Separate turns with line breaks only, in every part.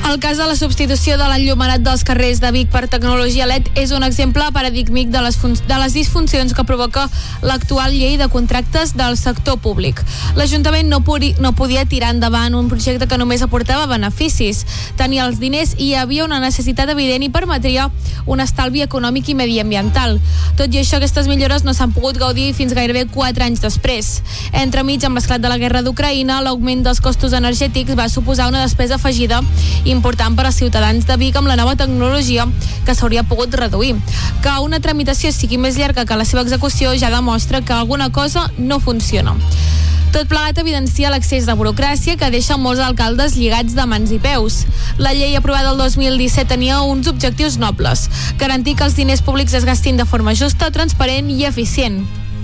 El cas de la substitució de l'enllumenat dels carrers de Vic per tecnologia LED és un exemple paradigmàtic de les disfuncions que provoca l'actual llei de contractes del sector públic. L'Ajuntament no podia tirar endavant un projecte que només aportava beneficis. Tenia els diners i hi havia una necessitat evident i permetria un estalvi econòmic i mediambiental. Tot i això, aquestes millores no s'han pogut gaudir fins gairebé 4 anys després. Entremig, amb l'esclat de la guerra d'Ucraïna, l'augment dels costos energètics va suposar una despesa afegida important per als ciutadans de Vic amb la nova tecnologia que s'hauria pogut reduir. Que una tramitació sigui més llarga que la seva execució ja demostra que alguna cosa no funciona. Tot plegat evidencia l'excés de burocràcia que deixa molts alcaldes lligats de mans i peus. La llei aprovada el 2017 tenia uns objectius nobles: garantir que els diners públics es gastin de forma justa, transparent i eficient.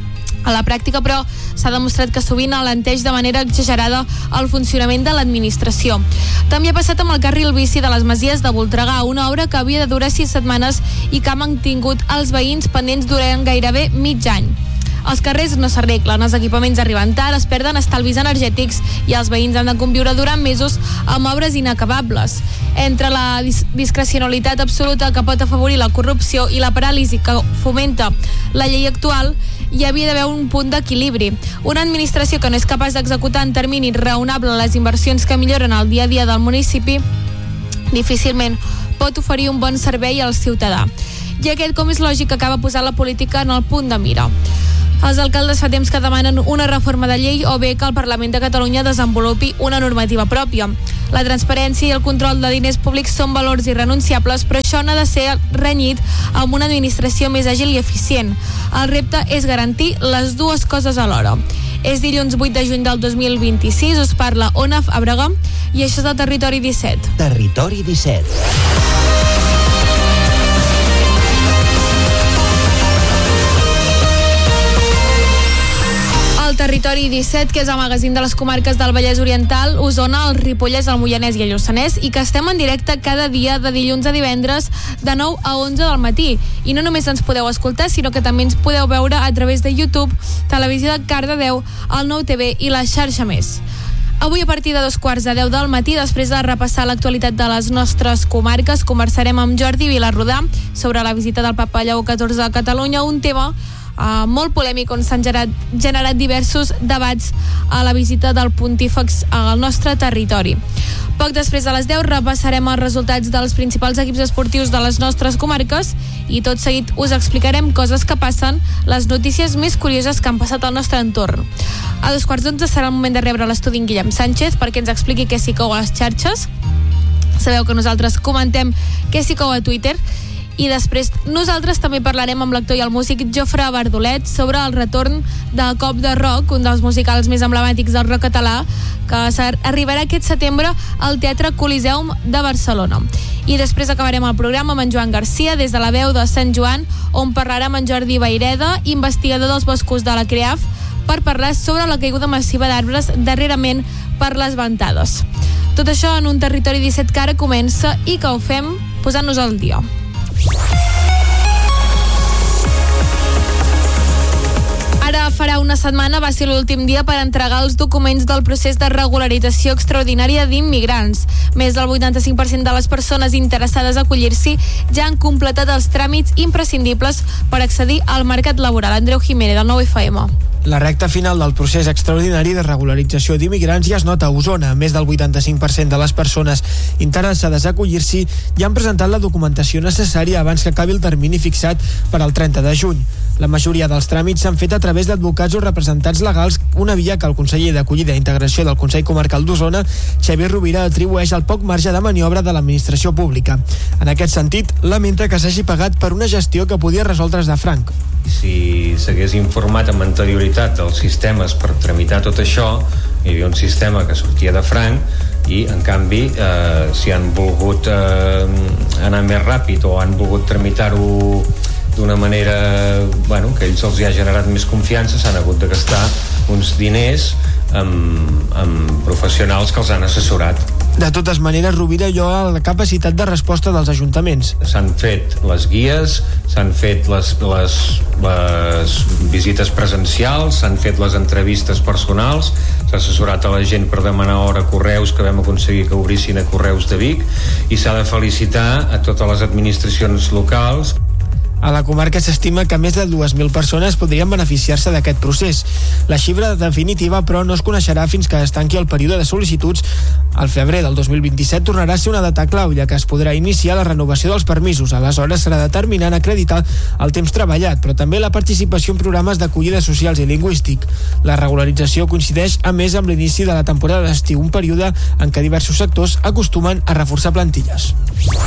A la pràctica, però, s'ha demostrat que sovint alenteix de manera exagerada el funcionament de l'administració. També ha passat amb el carril bici de les Masies de Voltregà, una obra que havia de durar 6 setmanes i que ha mantingut els veïns pendents durant gairebé mig any. Els carrers no s'arreglen, els equipaments arriben tard, es perden estalvis energètics i els veïns han de conviure durant mesos amb obres inacabables. Entre la discrecionalitat absoluta que pot afavorir la corrupció i la paràlisi que fomenta la llei actual, hi havia d'haver un punt d'equilibri. Una administració que no és capaç d'executar en termini raonable les inversions que milloren el dia a dia del municipi difícilment pot oferir un bon servei al ciutadà. I aquest, com és lògic, acaba posant la política en el punt de mira. Els alcaldes fa temps que demanen una reforma de llei o bé que el Parlament de Catalunya desenvolupi una normativa pròpia. La transparència i el control de diners públics són valors irrenunciables, però això n'ha de ser renyit amb una administració més àgil i eficient. El repte és garantir les dues coses alhora. És dilluns 8 de juny del 2026, us parla Ona Fàbrega i això és el Territori 17.
Territori 17.
El Territori 17, que és el magazín de les comarques del Vallès Oriental, Osona, el Ripollès, el Moianès i el Lluçanès, i que estem en directe cada dia de dilluns a divendres de 9 a 11 del matí. I no només ens podeu escoltar, sinó que també ens podeu veure a través de YouTube, Televisió de Cardedeu, el Nou TV i la xarxa Més. Avui a partir de 2:15 del matí, després de repassar l'actualitat de les nostres comarques, conversarem amb Jordi Vilarrodà sobre la visita del Papa Lleó XIV a Catalunya, un tema molt polèmic on s'han generat diversos debats a la visita del pontífex al nostre territori. Poc després de les 10 repassarem els resultats dels principals equips esportius de les nostres comarques i tot seguit us explicarem coses que passen, les notícies més curioses que han passat al nostre entorn. A 2:15 serà el moment de rebre l'estudi en Guillem Sánchez perquè ens expliqui què s'hi cou a les xarxes. Sabeu que nosaltres comentem què s'hi cou a Twitter. I després nosaltres també parlarem amb l'actor i el músic Jofre Bardolet sobre el retorn de Cop de Rock, un dels musicals més emblemàtics del rock català, que arribarà aquest setembre al Teatre Coliseum de Barcelona. I després acabarem el programa amb en Joan Garcia des de la veu de Sant Joan, on parlarà amb en Jordi Vaireda, investigador dels boscos de la CREAF, per parlar sobre la caiguda massiva d'arbres darrerament per les ventades. Tot això en un Territori 17 que ara comença i que ho fem posant-nos al dia. Ara farà una setmana va ser l'últim dia per entregar els documents del procés de regularització extraordinària d'immigrants. Més del 85% de les persones interessades a acollir-s'hi ja han completat els tràmits imprescindibles per accedir al mercat laboral. Andreu Jiménez, del 9FM.
La recta final del procés extraordinari de regularització d'immigrants ja es nota a Osona. Més del 85% de les persones interessades a acollir-s'hi ja han presentat la documentació necessària abans que acabi el termini fixat per al 30 de juny. La majoria dels tràmits s'han fet a través d'advocats o representants legals, una via que el conseller d'Acollida i Integració del Consell Comarcal d'Osona, Xavier Rovira, atribueix al poc marge de maniobra de l'administració pública. En aquest sentit, lamenta que s'hagi pagat per una gestió que podia resoldre's de franc.
Si s'hagués informat amb anterioritat dels sistemes per tramitar tot això, hi havia un sistema que sortia de franc i, en canvi, si han volgut anar més ràpid o han volgut tramitar-ho d'una manera que ells els hi ha generat més confiança, s'han hagut de gastar uns diners amb professionals que els han assessorat.
De totes maneres, Rovira lloa la capacitat de resposta dels ajuntaments.
S'han fet les guies, s'han fet les visites presencials, s'han fet les entrevistes personals, s'ha assessorat a la gent per demanar hora a Correus, que vam aconseguir que obrissin a Correus de Vic, i s'ha de felicitar a totes les administracions locals.
A la comarca s'estima que més de 2.000 persones podrien beneficiar-se d'aquest procés. La xifra definitiva, però, no es coneixerà fins que es tanqui el període de sol·licituds. Al febrer del 2027 tornarà a ser una data clau, ja que es podrà iniciar la renovació dels permisos. Aleshores serà determinant acreditar el temps treballat, però també la participació en programes d'acollida socials i lingüístic. La regularització coincideix, a més, amb l'inici de la temporada d'estiu, un període en què diversos sectors acostumen a reforçar plantilles.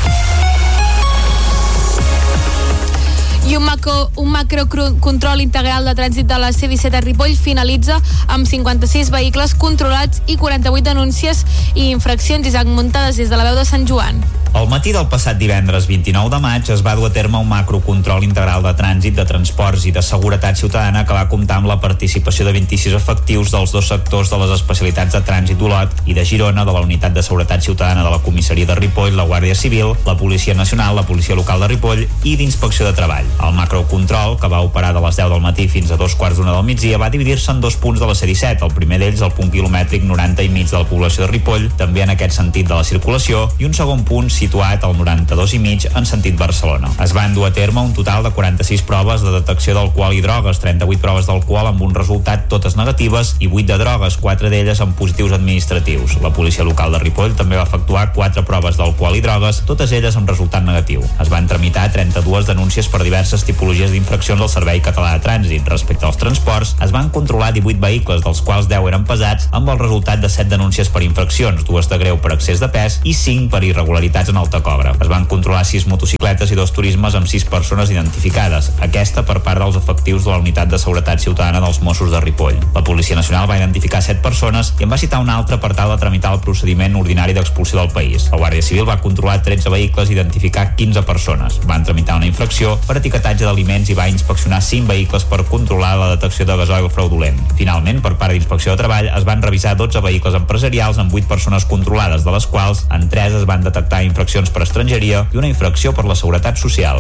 I un macrocontrol integral de trànsit de la C-17 a Ripoll finalitza amb 56 vehicles controlats i 48 denúncies i infraccions, Isaac Muntades, des de la veu de Sant Joan.
Al matí del passat divendres 29 de maig es va dur a terme un macrocontrol integral de trànsit, de transports i de seguretat ciutadana que va comptar amb la participació de 26 efectius dels dos sectors de les especialitats de trànsit d'Olot i de Girona, de la Unitat de Seguretat Ciutadana de la Comissaria de Ripoll, la Guàrdia Civil, la Policia Nacional, la Policia Local de Ripoll i d'Inspecció de Treball. El macrocontrol, que va operar de les 10 del matí fins a 2:15 del migdia, va dividir-se en dos punts de la C-17. El primer d'ells, el punt quilomètric 90 i mig de la població de Ripoll, també en aquest sentit de la circulació, i un segon punt situat al 92 i mig en sentit Barcelona. Es van dur a terme un total de 46 proves de detecció d'alcohol i drogues, 38 proves d'alcohol amb un resultat totes negatives i 8 de drogues, 4 d'elles amb positius administratius. La policia local de Ripoll també va efectuar 4 proves d'alcohol i drogues, totes elles amb resultat negatiu. Es van tramitar 32 denúncies per diverses tipologies d'infraccions al Servei Català de Trànsit. Respecte als transports, es van controlar 18 vehicles, dels quals 10 eren pesats, amb el resultat de 7 denúncies per infraccions, 2 de greu per excés de pes i 5 per irregularitats en el tacògraf. Es van controlar 6 motocicletes i 2 turismes amb 6 persones identificades, aquesta per part dels efectius de la Unitat de Seguretat Ciutadana dels Mossos de Ripoll. La Policia Nacional va identificar 7 persones i en va citar una altra per tal de tramitar el procediment ordinari d'expulsió del país. La Guàrdia Civil va controlar 13 vehicles i identificar 15 persones. Van tramitar una infracció per etiquetatge d'aliments i va inspeccionar 5 vehicles per controlar la detecció de gasoil fraudulent. Finalment, per part d'Inspecció de Treball, es van revisar 12 vehicles empresarials amb 8 persones controlades, de les quals en 3 es van detectar infraccions per estrangeria i una infracció per la seguretat social.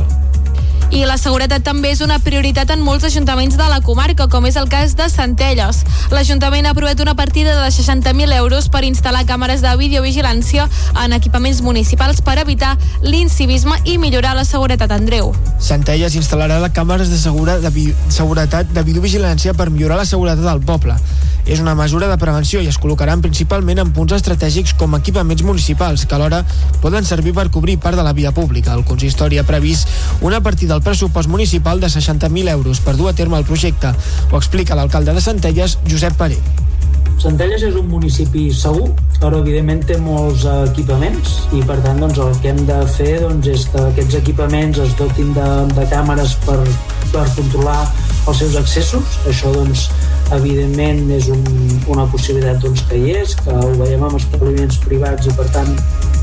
I la seguretat també és una prioritat en molts ajuntaments de la comarca, com és el cas de Centelles. L'Ajuntament ha aprovat una partida de 60.000 euros per instal·lar càmeres de videovigilància en equipaments municipals per evitar l'incivisme i millorar la seguretat. Andreu.
Centelles instal·larà càmeres de seguretat de videovigilància per millorar la seguretat del poble. És una mesura de prevenció i es col·locaran principalment en punts estratègics com equipaments municipals, que alhora poden servir per cobrir part de la via pública. El consistori ha previst una partida al pressupost municipal de 60.000 euros per dur a terme el projecte. Ho explica l'alcalde de Centelles, Josep Paré.
Centelles és un municipi segur, però evidentment té molts equipaments i per tant el que hem de fer és que aquests equipaments es dotin de càmeres per controlar els seus accessos. Això evidentment és una possibilitat que hi és, que ho veiem amb establiments privats i per tant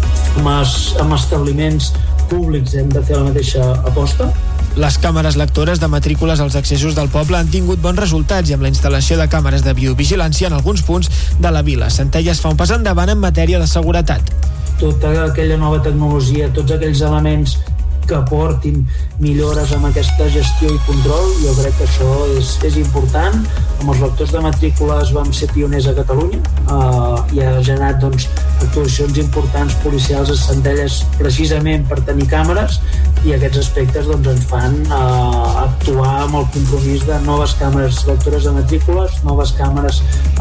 amb establiments públics hem de fer la mateixa aposta.
Les càmeres lectores de matrícules als accessos del poble han tingut bons resultats i amb la instal·lació de càmeres de biovigilància en alguns punts de la vila. Centelles fa un pas endavant en matèria de seguretat.
Tota aquella nova tecnologia, tots aquells elements que aportin millores amb aquesta gestió i control, jo crec que això és important. Amb els lectors de matrícules vam ser pioners a Catalunya i ha generat actuacions importants policials a Centelles precisament per tenir càmeres i aquests aspectes ens fan actuar amb el compromís de noves càmeres lectores de matrícules, noves càmeres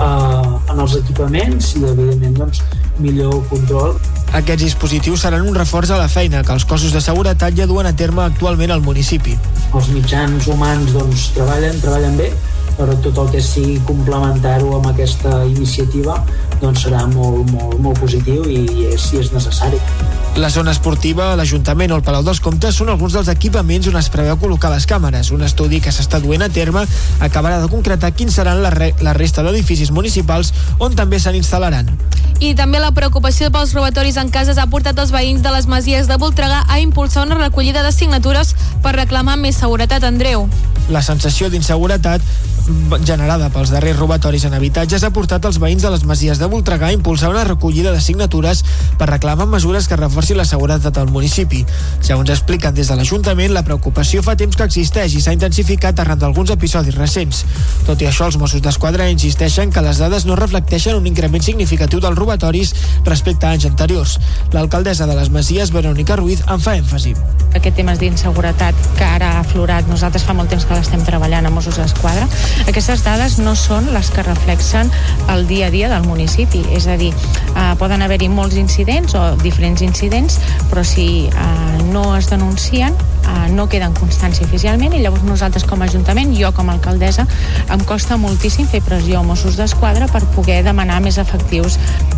en els equipaments i evidentment millor control.
Aquests dispositius seran un reforç a la feina que els cossos de seguretat ja duen a terme actualment al municipi.
Els mitjans humans treballen bé, però tot el que sigui complementar-ho amb aquesta iniciativa serà molt positiu i és necessari.
La zona esportiva, l'Ajuntament o el Palau dels Comtes són alguns dels equipaments on es preveu col·locar les càmeres. Un estudi que s'està duent a terme acabarà de concretar quins seran la resta d'edificis municipals on també se n'instal·laran.
I també la preocupació pels robatoris en cases ha portat els veïns de les Masies de Voltregà a impulsar una recollida de signatures per reclamar més seguretat. Andreu.
La sensació d'inseguretat generada pels darrers robatoris en habitatges ha portat els veïns de les masies de Voltregà a impulsar una recollida de signatures per reclamar mesures que reforcin la seguretat del municipi. Segons expliquen des de l'Ajuntament, la preocupació fa temps que existeix i s'ha intensificat arran d'alguns episodis recents. Tot i això, els Mossos d'Esquadra insisteixen que les dades no reflecteixen un increment significatiu dels robatoris respecte a anys anteriors. L'alcaldessa de les Masies, Verònica Ruiz, en fa èmfasi.
Aquest tema d'inseguretat que ara ha aflorat, nosaltres fa molt temps que l'estem treballant a Mossos d'Esquadra, aquestes dades no són les que reflexen el dia a dia del municipi. És a dir, poden haver-hi molts incidents o diferents incidents, però si no es denuncien, no queden constància oficialment, i llavors nosaltres com a Ajuntament, jo com a alcaldessa, em costa moltíssim fer pressió a Mossos d'Esquadra per poder demanar més efectius.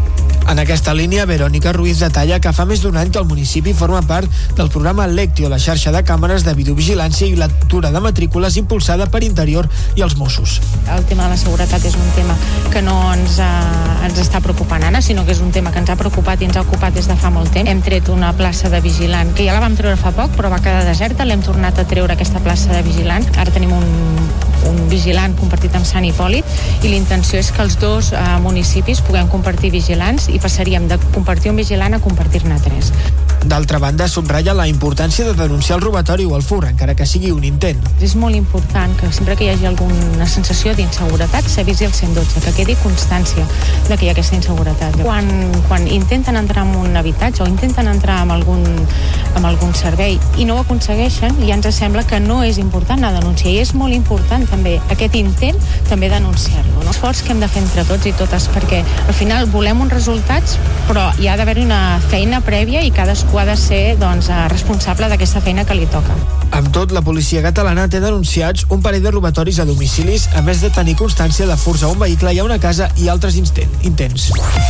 En aquesta línia, Verònica Ruiz detalla que fa més d'un any que el municipi forma part del programa Lectio, la xarxa de càmeres de videovigilància i lectura de matrícules impulsada per Interior i els Mossos.
El tema de la seguretat és un tema que no ens està preocupant ara, sinó que és un tema que ens ha preocupat i ens ha ocupat des de fa molt temps. Hem tret una plaça de vigilant, que ja la vam treure fa poc, però va quedar deserta, l'hem tornat a treure aquesta plaça de vigilant. Ara tenim un vigilant compartit amb Sant Hipòlit i l'intenció és que els dos municipis puguem compartir vigilants i passaríem de compartir un vigilant a compartir-ne 3.
D'altra banda, subratlla la importància de denunciar el robatori o el furt, encara que sigui un intent.
És molt important que sempre que hi hagi alguna sensació d'inseguretat s'avisi el 112, que quedi constància de que hi ha aquesta inseguretat. Quan intenten entrar en un habitatge o intenten entrar en algun servei i no ho aconsegueixen, ja ens sembla que no és important la denúncia, i és molt important també aquest intent també denunciar-lo. No? Esforç que hem de fer entre tots i totes, perquè al final volem uns resultats, però hi ha d'haver una feina prèvia i cadascú ha de ser responsable d'aquesta feina que li toca.
Amb tot, la policia catalana té denunciats un parell de robatoris a domicilis, a més de tenir constància de furts a un vehicle i a una casa i altres intents.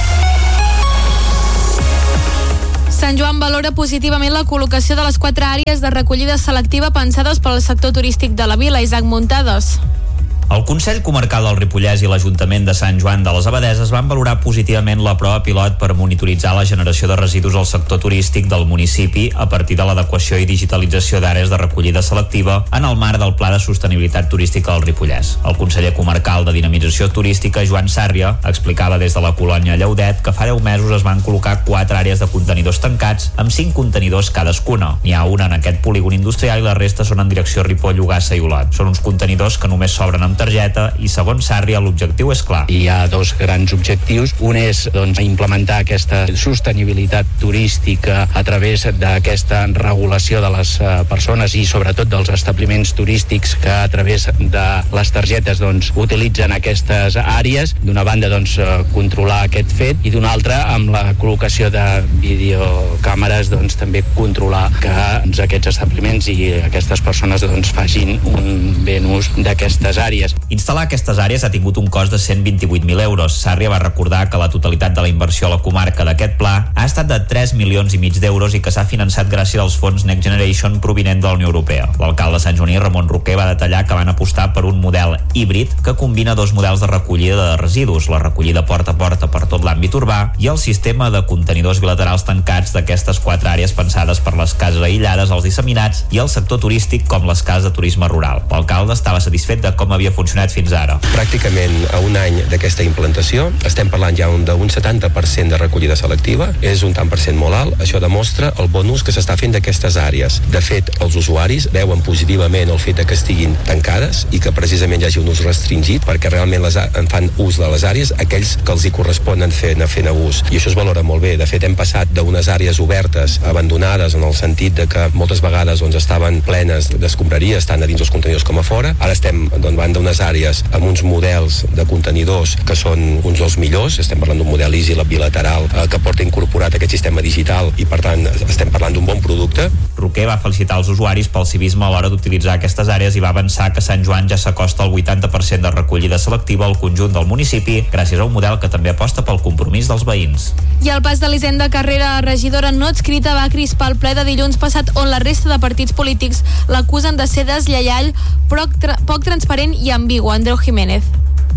Sant Joan valora positivament la col·locació de les 4 àrees de recollida selectiva pensades per al sector turístic de la vila. Isaac Muntades.
El Consell Comarcal del Ripollès i l'Ajuntament de Sant Joan de les Abadeses van valorar positivament la prova pilot per monitoritzar la generació de residus al sector turístic del municipi a partir de l'adequació i digitalització d'àrees de recollida selectiva en el marc del Pla de Sostenibilitat Turística del Ripollès. El conseller comarcal de Dinamització Turística, Joan Sàrria, explicava des de la colònia Llaudet que fa 10 mesos es van col·locar 4 àrees de contenidors tancats amb 5 contenidors cadascuna. N'hi ha una en aquest polígon industrial i la resta són en direcció Ripoll, Ogassa i Olot. Són uns contenidors que només s'obren amb targeta i, segons Sàrria, l'objectiu és clar.
Hi ha 2 grans objectius. Un és implementar aquesta sostenibilitat turística a través d'aquesta regulació de les persones i sobretot dels establiments turístics que a través de les targetes utilitzen aquestes àrees. D'una banda controlar aquest fet i d'una altra amb la col·locació de videocàmeres també controlar que aquests establiments i aquestes persones facin un ben ús d'aquestes àrees.
Instal·lar aquestes àrees ha tingut un cost de 128.000 euros. Sàrria va recordar que la totalitat de la inversió a la comarca d'aquest pla ha estat de 3,5 milions d'euros i que s'ha finançat gràcies als fons Next Generation provinent de la Unió Europea. L'alcalde Sant Joaní, Ramon Roquer, va detallar que van apostar per un model híbrid que combina 2 models de recollida de residus, la recollida porta a porta per tot l'àmbit urbà i el sistema de contenidors bilaterals tancats d'aquestes 4 àrees pensades per les cases aïllades, els disseminats i el sector turístic com les cases de turisme rural. L'alcalde estava satisfet de com havia funcionat fins ara.
Pràcticament a un any d'aquesta implantació estem parlant ja d'un 70% de recollida selectiva, és un tant per cent molt alt. Això demostra el bon ús que s'està fent d'aquestes àrees. De fet, els usuaris veuen positivament el fet de que estiguin tancades i que precisament hi hagi un ús restringit perquè realment en fan ús de les àrees aquells que els hi corresponen fent ús. I això es valora molt bé. De fet, hem passat d'unes àrees obertes, abandonades, en el sentit de que moltes vegades estaven plenes d'escombraries, tant a dins els contenidors com a fora. Ara estem davant d'unes àrees amb uns models de contenidors que són uns dels millors. Estem parlant d'un model easy, la bilateral, que porta incorporat aquest sistema digital i, per tant, estem parlant d'un bon producte.
Roquer va felicitar els usuaris pel civisme a l'hora d'utilitzar aquestes àrees i va avançar que Sant Joan ja s'acosta al 80% de recollida selectiva al conjunt del municipi, gràcies a un model que també aposta pel compromís dels veïns.
I el pas de l'Hisenda Carrera, regidora no adscrita, va crispar el ple de dilluns passat, on la resta de partits polítics l'acusen de ser deslleial, poc transparent i ambigu. Andreu Jiménez.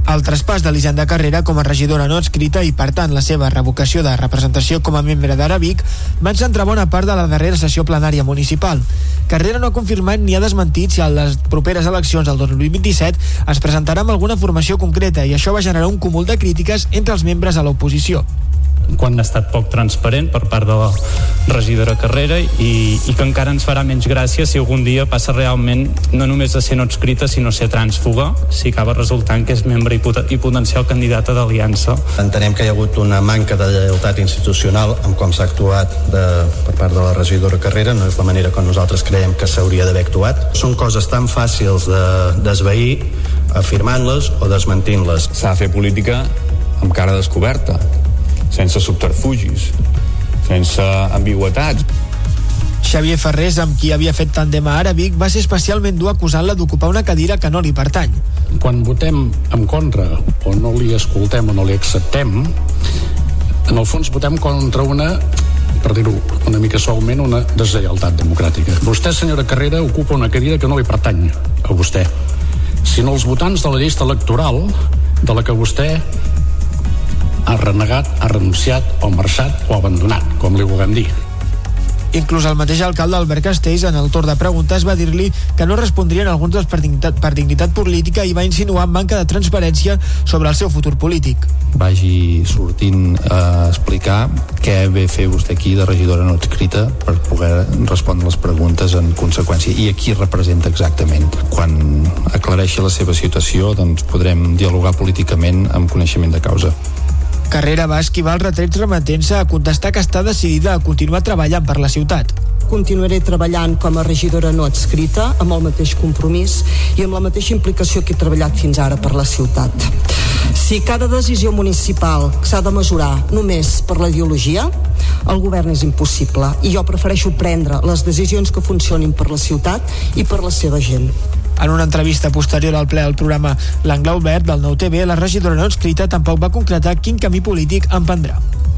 El traspàs d'Elisenda Carrera com a regidora no adscrita i, per tant, la seva revocació de representació com a membre d'Ara Vic van centrar bona part de la darrera sessió plenària municipal. Carrera no ha confirmat ni ha desmentit si a les properes eleccions del 2027 es presentarà amb alguna formació concreta i això va generar un cúmul de crítiques entre els membres a l'oposició.
Quan ha estat poc transparent per part de la regidora Carrera i que encara ens farà menys gràcia si algun dia passa realment no només de ser no adscrita sinó ser trànsfuga, si acaba resultant que és membre i potencial candidata d'aliança.
Entenem que hi ha hagut una manca de lleialtat institucional amb com s'ha actuat per part de la regidora Carrera, no és la manera com nosaltres creiem que s'hauria d'haver actuat. Són coses tan fàcils d'esvair afirmant-les o desmentint-les.
S'ha de fer política amb cara descoberta, sense subterfugis, sense ambigüetats.
Xavier Ferrés, amb qui havia fet tàndem a Ara Vic, va ser especialment dur acusant-la d'ocupar una cadira que no li pertany.
Quan votem en contra o no li escoltem o no li acceptem, en el fons votem contra una, per dir-ho una mica suaument, una deslleialtat democràtica. Vostè, senyora Carrera, ocupa una cadira que no li pertany a vostè, sinó els votants de la llista electoral de la que vostè ha renegat, ha renunciat o marxat o abandonat, com li vulguem dir.
Inclús el mateix alcalde Albert Castells, en el torn de preguntes, va dir-li que no respondrien alguns dels per dignitat política i va insinuar manca de transparència sobre el seu futur polític.
Vagi sortint a explicar què ve fer vostè aquí de regidora no adscrita per poder respondre les preguntes en conseqüència i a qui representa exactament. Quan aclareixi la seva situació, doncs podrem dialogar políticament amb coneixement de causa.
Carrera va esquivar els retrets remetent-se a contestar que està decidida a continuar treballant per la ciutat.
Continuaré treballant com a regidora no adscrita amb el mateix compromís i amb la mateixa implicació que he treballat fins ara per la ciutat. Si cada decisió municipal s'ha de mesurar només per la ideologia, el govern és impossible i jo prefereixo prendre les decisions que funcionin per la ciutat i per la seva gent.
En una entrevista posterior al ple del programa L'Angle Obert del Nou TV, la regidora no adscrita tampoc va concretar quin camí polític emprendrà.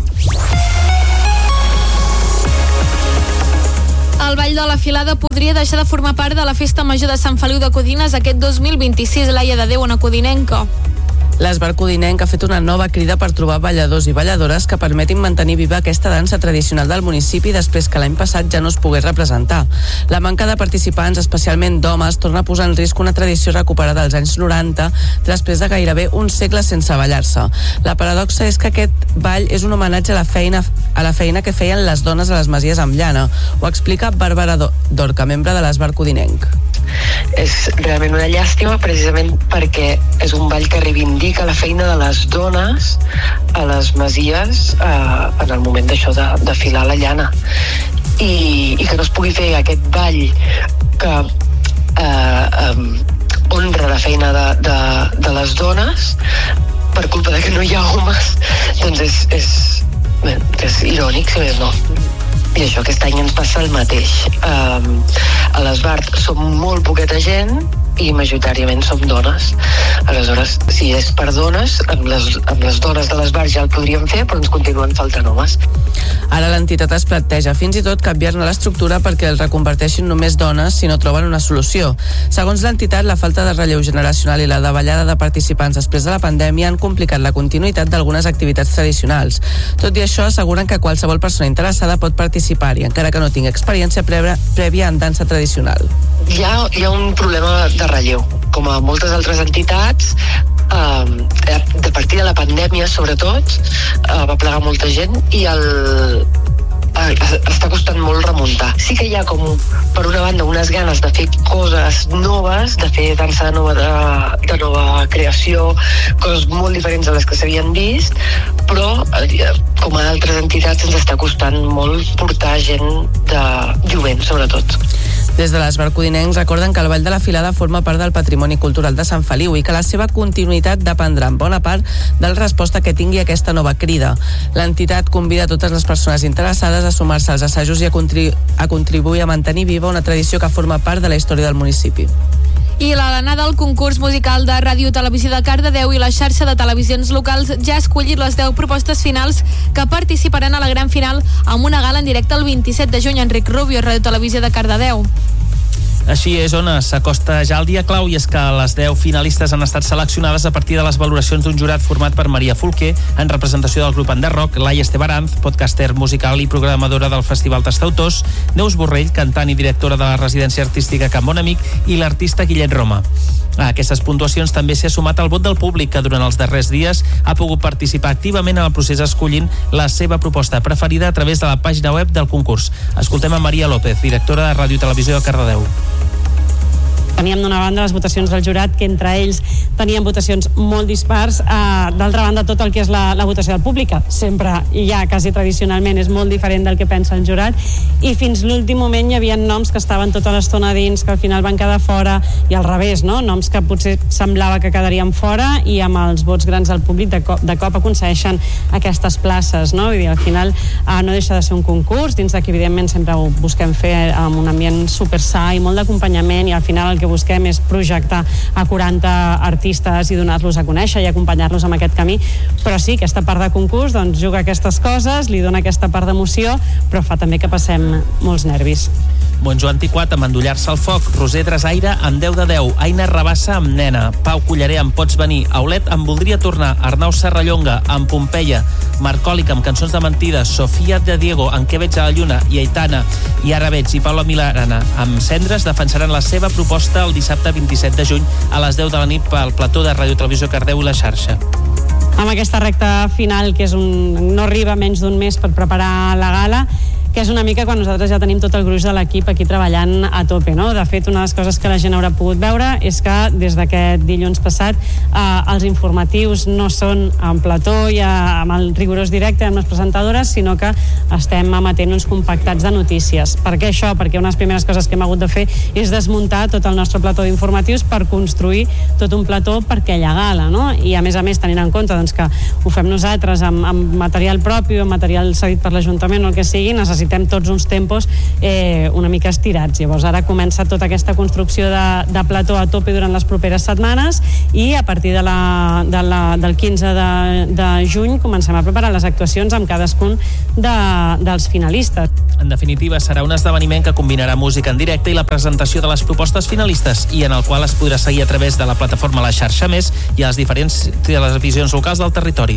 El Ball de la Filada podria deixar de formar part de la Festa Major de Sant Feliu de Codines aquest 2026, Laia de Déu, una codinenca.
L'Esbart Codinenc ha fet una nova crida per trobar balladors i balladores que permetin mantenir viva aquesta dansa tradicional del municipi després que l'any passat ja no es pogués representar. La manca de participants, especialment d'homes, torna a posar en risc una tradició recuperada als anys 90 després de gairebé un segle sense ballar-se. La paradoxa és que aquest ball és un homenatge a la feina que feien les dones a les masies amb llana. Ho explica Bàrbara Dorca, membre de l'Esbart Codinenc.
És realment una llàstima precisament perquè és un ball que reivindica la feina de les dones a les masies en el moment d'això de filar la llana i que no es pugui fer aquest ball que honra la feina de les dones per culpa de que no hi ha homes, doncs és irònic, si més no. I això aquest any ens passa el mateix. A l'Esbart som molt poqueta gent i majoritàriament som dones. Aleshores, si és per dones, amb les dones de l'Esbart ja el podríem fer, però ens continuen faltant homes.
Ara l'entitat es planteja fins i tot canviar-ne l'estructura perquè el reconverteixin només dones si no troben una solució. Segons l'entitat, la falta de relleu generacional i la davallada de participants després de la pandèmia han complicat la continuïtat d'algunes activitats tradicionals. Tot i això, asseguren que qualsevol persona interessada pot participar-hi, encara que no tingui experiència prèvia en dansa tradicional.
Hi ha un problema de relleu. Com a moltes altres entitats, a partir de la pandèmia, sobretot, va plegar molta gent i està costant molt remuntar. Sí que hi ha com, per una banda, unes ganes de fer coses noves, de fer dansa de nova creació, coses molt diferents a les que s'havien vist, però com a altres entitats ens està costant molt portar gent de jovent, sobretot.
Des de l'Esbart Codinencs recorden que el Ball de la Filada forma part del patrimoni cultural de Sant Feliu i que la seva continuïtat dependrà en bona part de la resposta que tingui aquesta nova crida. L'entitat convida a totes les persones interessades a sumar-se als assajos i a contribuir a mantenir viva una tradició que forma part de la història del municipi.
I l'anada al concurs musical de Ràdio Televisió de Cardedeu i la xarxa de televisions locals ja ha escollit les 10 propostes finals que participaran a la gran final amb una gala en directe el 27 de juny. Enric Rubio, Ràdio Televisió de Cardedeu.
Així és, on s'acosta ja el dia clau, i és que les 10 finalistes han estat seleccionades a partir de les valoracions d'un jurat format per Maria Folquer, en representació del grup Enderrock, Laia Estebaranz, podcaster musical i programadora del Festival Tastautors, Neus Borrell, cantant i directora de la residència artística Can Bon Amic, i l'artista Guillet Roma. A aquestes puntuacions també s'ha sumat el vot del públic, que durant els darrers dies ha pogut participar activament en el procés escollint la seva proposta preferida a través de la pàgina web del concurs. Escoltem a Maria López, directora de Ràdio i Televisió de Cardedeu.
Teníem d'una banda les votacions del jurat, que entre ells tenien votacions molt dispars. D'altra banda, tot el que és la votació del públic, sempre, i ja quasi tradicionalment, és molt diferent del que pensa el jurat. I fins l'últim moment hi havia noms que estaven tota l'estona dins, que al final van quedar fora, i al revés, no? Noms que potser semblava que quedarien fora, i amb els vots grans del públic de cop aconsegueixen aquestes places, no? Vull dir, al final no deixa de ser un concurs, dins de que evidentment sempre ho busquem fer amb un ambient super sa i molt d'acompanyament, i al final el que busquem és projectar a 40 artistes i donar-los a conèixer i acompanyar-los en aquest camí, però sí, aquesta part de concurs doncs juga aquestes coses, li dona aquesta part d'emoció, però fa també que passem molts nervis.
Montjoan Tiquat amb Endollar-se al foc, Roser Drasaire amb 10 de 10, Aina Rabassa amb Nena, Pau Collarer amb Pots venir, Aulet amb Voldria tornar, Arnau Serrallonga amb Pompeia, Marcòlic amb Cançons de mentides, Sofia de Diego amb Què veig a la lluna, i Aitana i Ara veig i Paula Milarana amb Cendres defensaran la seva proposta el dissabte 27 de juny a les 10 de la nit pel plató de Ràdio Televisió Cardeu i la xarxa.
Amb aquesta recta final, que no arriba menys d'un mes per preparar la gala, que és una mica quan nosaltres ja tenim tot el gruix de l'equip aquí treballant a tope, no? De fet, una de les coses que la gent haurà pogut veure és que des d'aquest dilluns passat els informatius no són en plató i amb el rigorós directe amb les presentadores, sinó que estem emetent uns compactats de notícies. Per què això? Perquè una de les primeres coses que hem hagut de fer és desmuntar tot el nostre plató d'informatius per construir tot un plató per aquella gala, no? I a més, tenint en compte doncs, que ho fem nosaltres amb material propi o amb material cedit per l'Ajuntament o el que sigui, necessitem tots uns tempos una mica estirats. Llavors ara comença tota aquesta construcció de plató a tope durant les properes setmanes, i a partir del 15 de juny comencem a preparar les actuacions amb cadascun dels finalistes.
En definitiva, serà un esdeveniment que combinarà música en directe i la presentació de les propostes finalistes, i en el qual es podrà seguir a través de la plataforma La Xarxa Més i a les diferents televisions locals del territori.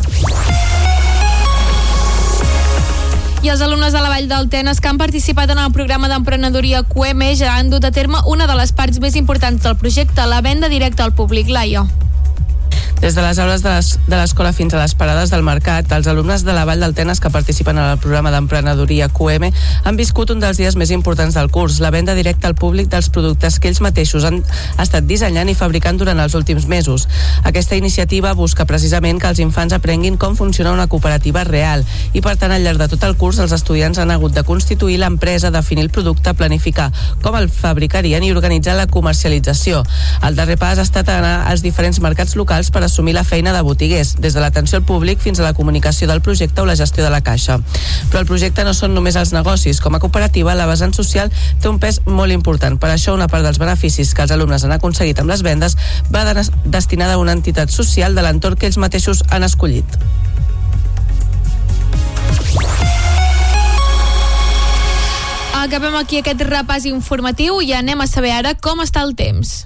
I els alumnes de la Vall del Tenes que han participat en el programa d'emprenedoria QM ja han dut a terme una de les parts més importants del projecte, la venda directa al públic. Laia.
Des de les aules de l'escola fins a les parades del mercat, els alumnes de la Vall del Tenes que participen en el programa d'emprenedoria QM han viscut un dels dies més importants del curs, la venda directa al públic dels productes que ells mateixos han estat dissenyant i fabricant durant els últims mesos. Aquesta iniciativa busca precisament que els infants aprenguin com funciona una cooperativa real, i per tant al llarg de tot el curs els estudiants han hagut de constituir l'empresa, definir el producte, planificar com el fabricarien i organitzar la comercialització. El darrer pas ha estat anar als diferents mercats locals per assumir la feina de botiguers, des de l'atenció al públic fins a la comunicació del projecte o la gestió de la caixa. Però el projecte no són només els negocis. Com a cooperativa, la vessant social té un pes molt important. Per això, una part dels beneficis que els alumnes han aconseguit amb les vendes va destinada a una entitat social de l'entorn que ells mateixos han escollit.
Acabem aquí aquest repàs informatiu i anem a saber ara com està el temps.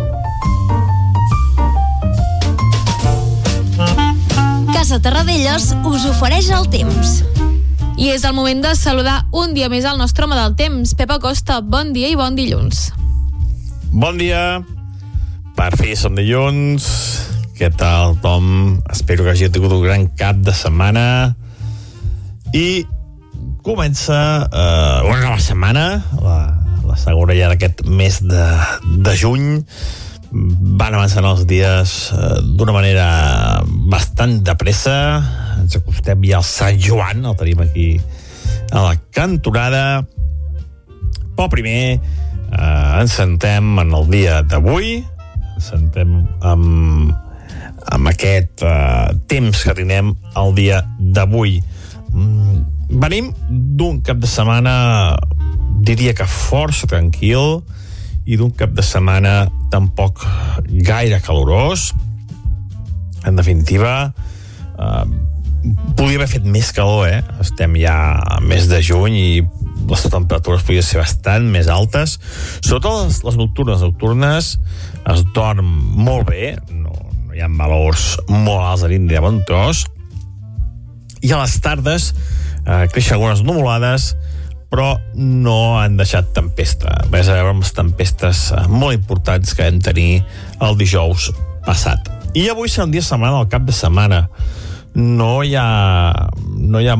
Casa Terradellos us ofereix el temps.
I és el moment de saludar un dia més al nostre home del temps, Pep Acosta. Bon dia i bon dilluns.
Bon dia. Per fi som dilluns. Què tal, Tom? Espero que hagi tingut un gran cap de setmana. I comença una nova setmana, la segona ja d'aquest mes de juny. Van avançant els dies d'una manera bastant de pressa. Ens acostem ja al Sant Joan, el tenim aquí a la cantonada. Però primer ens centrem en el dia d'avui, ens centrem amb aquest temps que tenim el dia d'avui. Venim d'un cap de setmana, diria que força tranquil, i d'un cap de setmana tampoc gaire calorós. En definitiva, podria haver fet més calor, Estem ja a mes de juny i les temperatures podrien ser bastant més altes, sobretot les nocturnes es dorm molt bé, no hi ha valors molt alts de nit ni de bon tros, i a les tardes creixen algunes nuvolades, però no han deixat tempesta. Ves a veure amb les tempestes molt importants que vam tenir el dijous passat. I avui serà un dia de setmana, al cap de setmana. No hi ha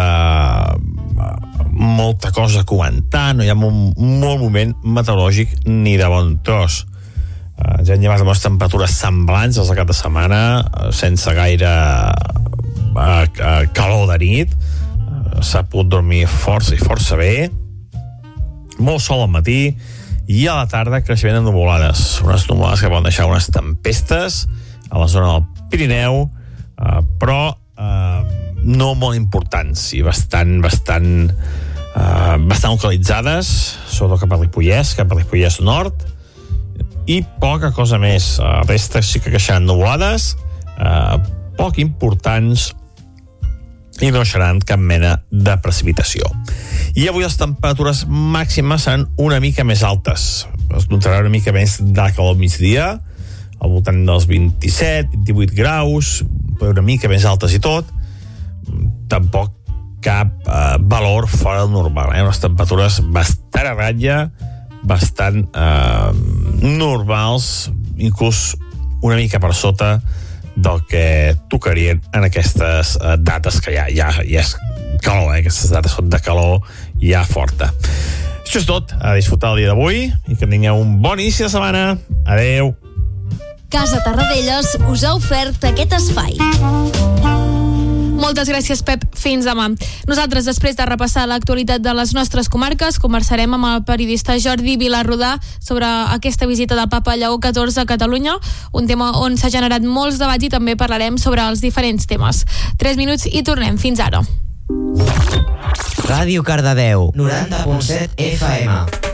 molta cosa a comentar, no hi ha molt moment meteorològic ni de bon tros. Ja hem llevat amb les temperatures semblants al cap de setmana, sense gaire calor de nit. S'ha pogut dormir força bé, molt sol al matí, i a la tarda creixement de nuvolades, unes nuvolades que poden deixar unes tempestes a la zona del Pirineu, però no molt importants i bastant localitzades, sobretot cap a Ripollès Nord, i poca cosa més. Resta sí que creixeran nuvolades, poc importants, i no deixaran cap mena de precipitació. I avui les temperatures màximes seran una mica més altes. Es notarà una mica més de calor al migdia, al voltant dels 27-28 graus, una mica més altes i tot. Tampoc cap valor fora del normal, unes temperatures bastant a ratlla, bastant normals, inclús una mica per sota del que tocarien en aquestes dates que ja és calor, aquestes dates són de calor ja forta. Això és tot, a disfrutar el dia d'avui i que tingueu un bon inici de setmana. Adeu.
Casa Tarradellas us ha ofert aquest espai.
Moltes gràcies, Pep. Fins demà. Nosaltres, després de repassar l'actualitat de les nostres comarques, conversarem amb el periodista Jordi Vilarrodà sobre aquesta visita del papa Lleó XIV a Catalunya, un tema on s'ha generat molts debats, i també parlarem sobre els diferents temes. 3 minuts i tornem. Fins ara.
Ràdio Cardedeu, 90.7 FM.